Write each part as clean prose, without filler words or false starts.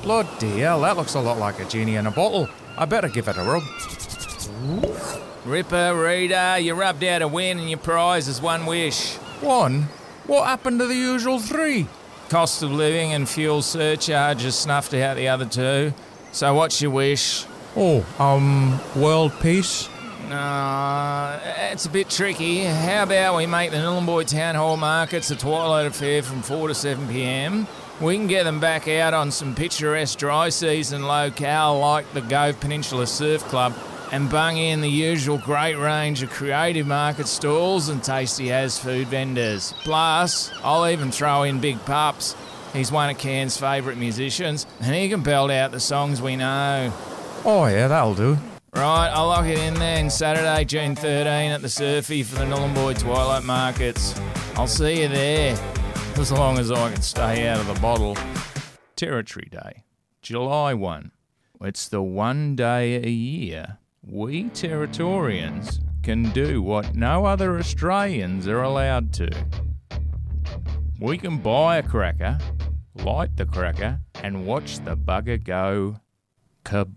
Bloody hell, that looks a lot like a genie in a bottle. I better give it a rub. Ripper, Reader, you rubbed out a win and your prize is one wish. One? What happened to the usual three? Cost of living and fuel surcharge has snuffed out the other two. So what's your wish? World peace? No, it's a bit tricky. How about we make the Nhulunbuy Town Hall markets a twilight affair from 4 to 7 p.m? We can get them back out on some picturesque dry season locale like the Gove Peninsula Surf Club and bung in the usual great range of creative market stalls and tasty as food vendors. Plus, I'll even throw in Big Pups. He's one of Cairns' favourite musicians and he can belt out the songs we know. Oh yeah, that'll do. Right, I'll lock it in then. Saturday, June 13 at the Surfy for the Nhulunbuy Twilight Markets. I'll see you there, as long as I can stay out of the bottle. Territory Day, July 1. It's the one day a year we Territorians can do what no other Australians are allowed to. We can buy a cracker, light the cracker, and watch the bugger go kaboom.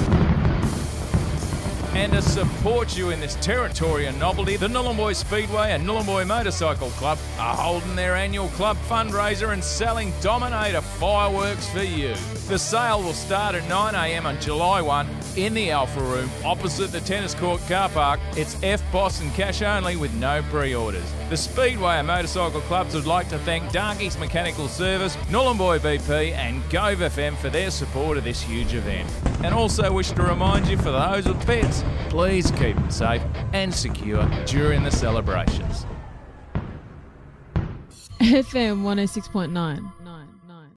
And to support you in this Territorian novelty, the Nhulunbuy Speedway and Nhulunbuy Motorcycle Club are holding their annual club fundraiser and selling Dominator fireworks for you. The sale will start at 9 a.m. on July 1 in the Alpha Room opposite the tennis court car park. It's F-Boss and cash only with no pre-orders. The Speedway and Motorcycle Clubs would like to thank Darkey's Mechanical Service, Nhulunbuy BP and Gove FM for their support of this huge event. And also wish to remind you, for those with pets, please keep them safe and secure during the celebrations. FM 106.9.